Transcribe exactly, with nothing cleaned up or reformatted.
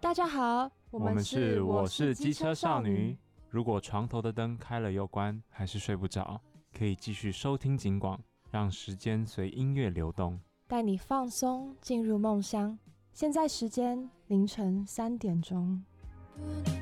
大家好， 我们是我是机车少女。如果床头的灯开了又关，还是睡不着，可以继续收听警广，让时间随音乐流动， 带你放松进入梦乡。现在时间凌晨三点钟。